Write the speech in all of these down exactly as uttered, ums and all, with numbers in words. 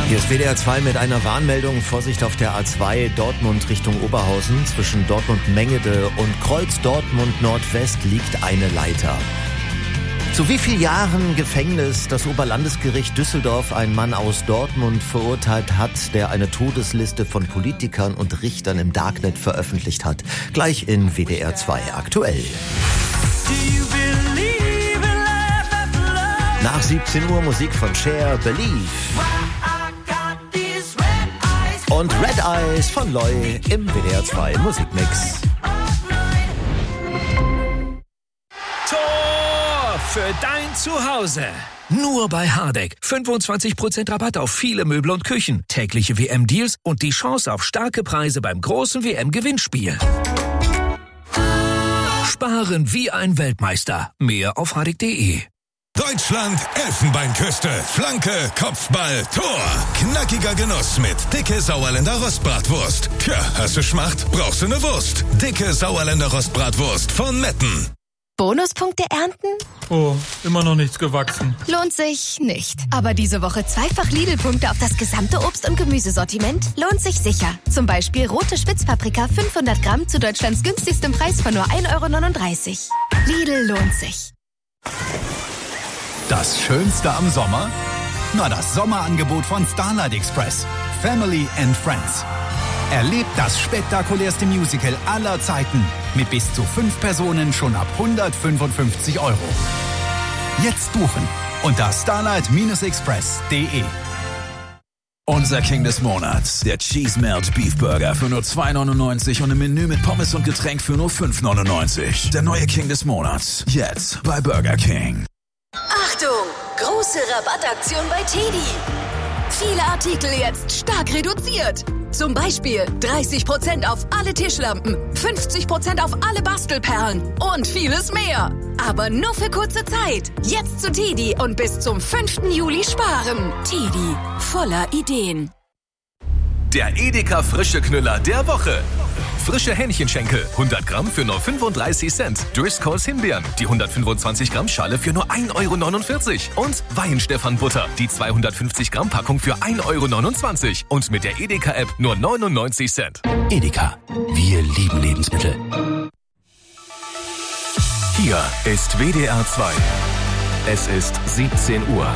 Hier ist W D R zwei mit einer Warnmeldung. Vorsicht auf der A zwei Dortmund Richtung Oberhausen. Zwischen Dortmund-Mengede und Kreuz Dortmund Nordwest liegt eine Leiter. Zu wie vielen Jahren Gefängnis das Oberlandesgericht Düsseldorf einen Mann aus Dortmund verurteilt hat, der eine Todesliste von Politikern und Richtern im Darknet veröffentlicht hat? Gleich in W D R zwei aktuell. Nach siebzehn Uhr Musik von Cher, Believe. Und Red Eyes von Loy im W D R zwei Musikmix. Tor für dein Zuhause. Nur bei Hardegg. fünfundzwanzig Prozent Rabatt auf viele Möbel und Küchen, tägliche W M-Deals und die Chance auf starke Preise beim großen W M-Gewinnspiel. Sparen wie ein Weltmeister. Mehr auf hardegg punkt de. Deutschland, Elfenbeinküste, Flanke, Kopfball, Tor. Knackiger Genuss mit dicke Sauerländer Rostbratwurst. Tja, hast du Schmacht, brauchst du ne Wurst. Dicke Sauerländer Rostbratwurst von Metten. Bonuspunkte ernten? Oh, immer noch nichts gewachsen. Lohnt sich nicht. Aber diese Woche zweifach Lidl-Punkte auf das gesamte Obst- und Gemüsesortiment lohnt sich sicher. Zum Beispiel rote Spitzpaprika fünfhundert Gramm zu Deutschlands günstigstem Preis von nur ein Euro neununddreißig. Lidl lohnt sich. Das Schönste am Sommer? Na, das Sommerangebot von Starlight Express. Family and Friends. Erlebt das spektakulärste Musical aller Zeiten mit bis zu fünf Personen schon ab hundertfünfundfünfzig Euro. Jetzt buchen unter starlight express punkt de. Unser King des Monats, der Cheese Melt Beef Burger für nur zwei neunundneunzig und ein Menü mit Pommes und Getränk für nur fünf neunundneunzig. Der neue King des Monats, jetzt bei Burger King. Achtung! Große Rabattaktion bei Teddy. Viele Artikel jetzt stark reduziert. Zum Beispiel dreißig Prozent auf alle Tischlampen, fünfzig Prozent auf alle Bastelperlen und vieles mehr. Aber nur für kurze Zeit. Jetzt zu Teddy und bis zum fünften Juli sparen. Teddy, voller Ideen. Der Edeka Frische Knüller der Woche. Frische Hähnchenschenkel, hundert Gramm für nur fünfunddreißig Cent. Driscolls Himbeeren, die hundertfünfundzwanzig Gramm Schale für nur ein Euro neunundvierzig. Und Weihenstephan-Butter, die zweihundertfünfzig Gramm Packung für ein Euro neunundzwanzig. Und mit der Edeka-App nur neunundneunzig Cent. Edeka, wir lieben Lebensmittel. Hier ist W D R zwei. Es ist siebzehn Uhr.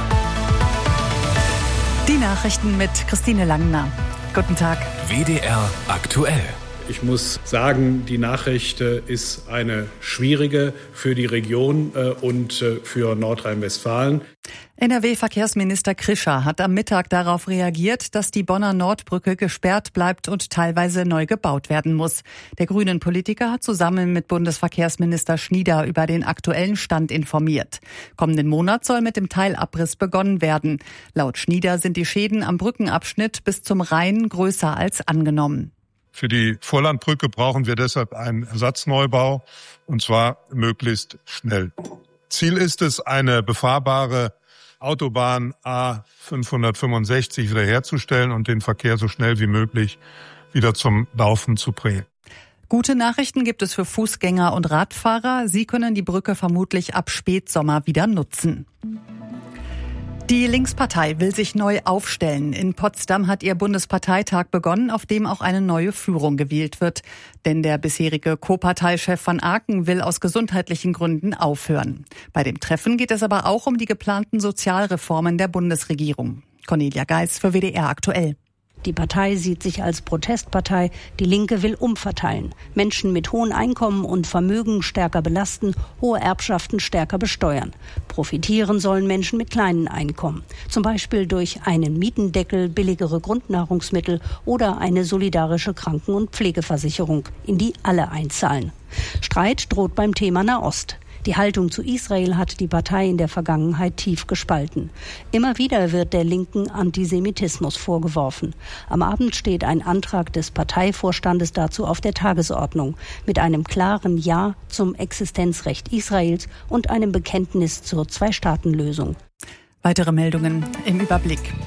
Die Nachrichten mit Christine Langner. Guten Tag. W D R aktuell. Ich muss sagen, die Nachricht ist eine schwierige für die Region und für Nordrhein-Westfalen. N R W-Verkehrsminister Krischer hat am Mittag darauf reagiert, dass die Bonner Nordbrücke gesperrt bleibt und teilweise neu gebaut werden muss. Der grünen Politiker hat zusammen mit Bundesverkehrsminister Schnieder über den aktuellen Stand informiert. Kommenden Monat soll mit dem Teilabriss begonnen werden. Laut Schnieder sind die Schäden am Brückenabschnitt bis zum Rhein größer als angenommen. Für die Vorlandbrücke brauchen wir deshalb einen Ersatzneubau, und zwar möglichst schnell. Ziel ist es, eine befahrbare Autobahn A fünfhundertfünfundsechzig wiederherzustellen und den Verkehr so schnell wie möglich wieder zum Laufen zu bringen. Gute Nachrichten gibt es für Fußgänger und Radfahrer. Sie können die Brücke vermutlich ab Spätsommer wieder nutzen. Die Linkspartei will sich neu aufstellen. In Potsdam hat ihr Bundesparteitag begonnen, auf dem auch eine neue Führung gewählt wird. Denn der bisherige Co-Parteichef van Aken will aus gesundheitlichen Gründen aufhören. Bei dem Treffen geht es aber auch um die geplanten Sozialreformen der Bundesregierung. Cornelia Geis für W D R aktuell. Die Partei sieht sich als Protestpartei. Die Linke will umverteilen. Menschen mit hohen Einkommen und Vermögen stärker belasten, hohe Erbschaften stärker besteuern. Profitieren sollen Menschen mit kleinen Einkommen. Zum Beispiel durch einen Mietendeckel, billigere Grundnahrungsmittel oder eine solidarische Kranken- und Pflegeversicherung, in die alle einzahlen. Streit droht beim Thema Nahost. Die Haltung zu Israel hat die Partei in der Vergangenheit tief gespalten. Immer wieder wird der Linken Antisemitismus vorgeworfen. Am Abend steht ein Antrag des Parteivorstandes dazu auf der Tagesordnung mit einem klaren Ja zum Existenzrecht Israels und einem Bekenntnis zur Zwei-Staaten-Lösung. Weitere Meldungen im Überblick.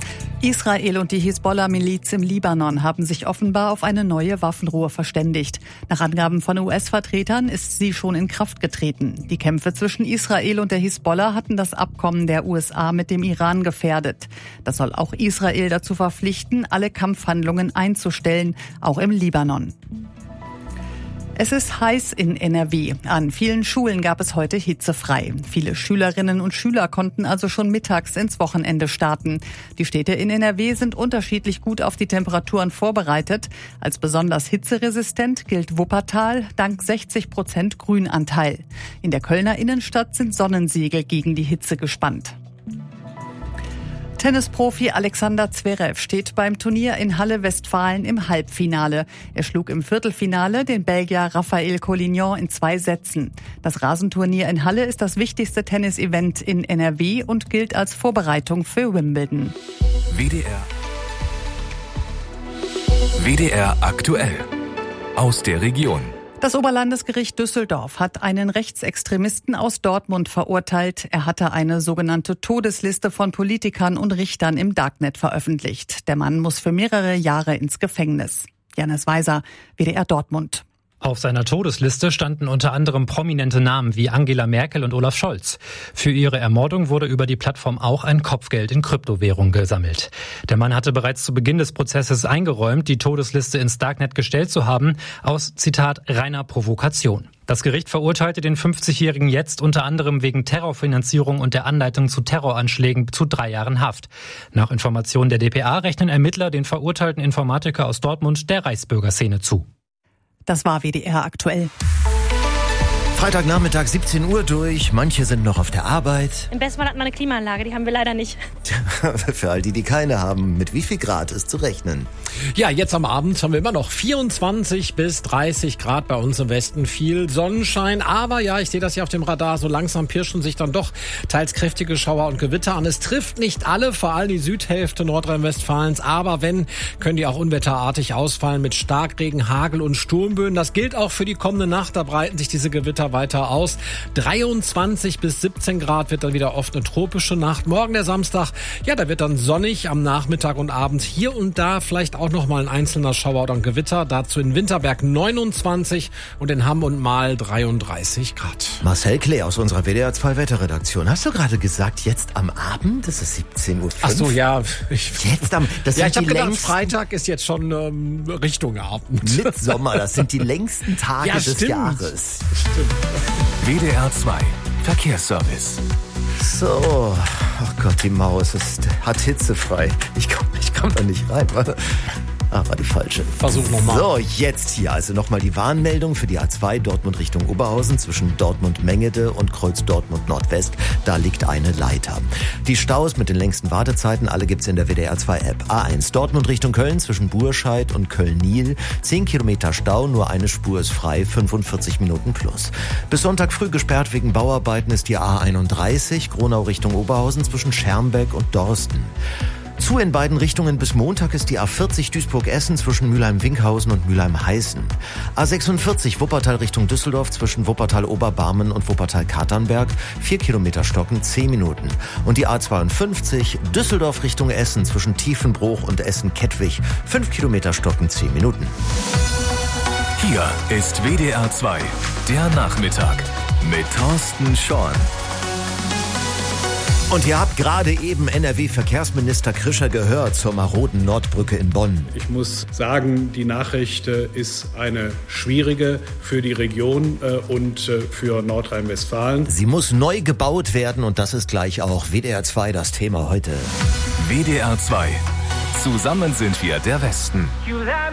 Israel und die Hisbollah-Miliz im Libanon haben sich offenbar auf eine neue Waffenruhe verständigt. Nach Angaben von U S-Vertretern ist sie schon in Kraft getreten. Die Kämpfe zwischen Israel und der Hisbollah hatten das Abkommen der U S A mit dem Iran gefährdet. Das soll auch Israel dazu verpflichten, alle Kampfhandlungen einzustellen, auch im Libanon. Es ist heiß in N R W. An vielen Schulen gab es heute hitzefrei. Viele Schülerinnen und Schüler konnten also schon mittags ins Wochenende starten. Die Städte in N R W sind unterschiedlich gut auf die Temperaturen vorbereitet. Als besonders hitzeresistent gilt Wuppertal dank sechzig Prozent Grünanteil. In der Kölner Innenstadt sind Sonnensiegel gegen die Hitze gespannt. Tennisprofi Alexander Zverev steht beim Turnier in Halle Westfalen im Halbfinale. Er schlug im Viertelfinale den Belgier Raphael Collignon in zwei Sätzen. Das Rasenturnier in Halle ist das wichtigste Tennisevent in N R W und gilt als Vorbereitung für Wimbledon. W D R. W D R aktuell. Aus der Region. Das Oberlandesgericht Düsseldorf hat einen Rechtsextremisten aus Dortmund verurteilt. Er hatte eine sogenannte Todesliste von Politikern und Richtern im Darknet veröffentlicht. Der Mann muss für mehrere Jahre ins Gefängnis. Janis Weiser, W D R Dortmund. Auf seiner Todesliste standen unter anderem prominente Namen wie Angela Merkel und Olaf Scholz. Für ihre Ermordung wurde über die Plattform auch ein Kopfgeld in Kryptowährung gesammelt. Der Mann hatte bereits zu Beginn des Prozesses eingeräumt, die Todesliste ins Darknet gestellt zu haben, aus, Zitat, reiner Provokation. Das Gericht verurteilte den fünfzigjährigen jetzt unter anderem wegen Terrorfinanzierung und der Anleitung zu Terroranschlägen zu drei Jahren Haft. Nach Informationen der D P A rechnen Ermittler den verurteilten Informatiker aus Dortmund der Reichsbürgerszene zu. Das war W D R aktuell. Freitagnachmittag siebzehn Uhr durch. Manche sind noch auf der Arbeit. Im Bestfall hat man eine Klimaanlage, die haben wir leider nicht. Für all die, die keine haben, mit wie viel Grad ist zu rechnen? Ja, jetzt am Abend haben wir immer noch vierundzwanzig bis dreißig Grad bei uns im Westen. Viel Sonnenschein, aber ja, ich sehe das hier auf dem Radar, so langsam pirschen sich dann doch teils kräftige Schauer und Gewitter an. Es trifft nicht alle, vor allem die Südhälfte Nordrhein-Westfalens, aber wenn, können die auch unwetterartig ausfallen mit Starkregen, Hagel und Sturmböen. Das gilt auch für die kommende Nacht, da breiten sich diese Gewitter weiter aus. dreiundzwanzig bis siebzehn Grad wird dann wieder oft eine tropische Nacht. Morgen der Samstag, ja, da wird dann sonnig am Nachmittag und Abend. Hier und da vielleicht auch noch mal ein einzelner Schauer oder ein Gewitter. Dazu in Winterberg neunundzwanzig und in Hamm und Mahl dreiunddreißig Grad. Marcel Klee aus unserer W D R zwei Wetterredaktion. Hast du gerade gesagt, jetzt am Abend? Das ist siebzehn Uhr fünf. Ach so, ja. Ich, jetzt am, das ja, sind ich habe gedacht, längsten, Freitag ist jetzt schon ähm, Richtung Abend. Mitsommer, das sind die längsten Tage ja, des stimmt. Jahres. Stimmt. W D R zwei Verkehrsservice. So, ach Gott, die Maus ist, hat hitzefrei. Ich komm, ich komm da nicht rein, warte. Ah, war die falsche. Versuch nochmal. So, jetzt hier also nochmal die Warnmeldung für die A zwei Dortmund Richtung Oberhausen zwischen Dortmund-Mengede und Kreuz Dortmund-Nordwest. Da liegt eine Leiter. Die Staus mit den längsten Wartezeiten, alle gibt's in der W D R zwei App. A eins Dortmund Richtung Köln zwischen Burscheid und Köln-Nil. zehn Kilometer Stau, nur eine Spur ist frei, fünfundvierzig Minuten plus. Bis Sonntag früh gesperrt wegen Bauarbeiten ist die A einunddreißig Gronau Richtung Oberhausen zwischen Schermbeck und Dorsten. Zu in beiden Richtungen bis Montag ist die A vierzig Duisburg-Essen zwischen Mülheim-Winkhausen und Mülheim-Heißen. A sechsundvierzig Wuppertal Richtung Düsseldorf zwischen Wuppertal-Oberbarmen und Wuppertal-Katernberg. vier Kilometer Stocken, zehn Minuten. Und die A zweiundfünfzig Düsseldorf Richtung Essen zwischen Tiefenbruch und Essen-Kettwig. fünf Kilometer Stocken, zehn Minuten. Hier ist W D R zwei, der Nachmittag mit Thorsten Schorn. Und ihr habt gerade eben N R W-Verkehrsminister Krischer gehört zur maroden Nordbrücke in Bonn. Ich muss sagen, die Nachricht ist eine schwierige für die Region und für Nordrhein-Westfalen. Sie muss neu gebaut werden und das ist gleich auch W D R zwei das Thema heute. W D R zwei. Zusammen sind wir der Westen.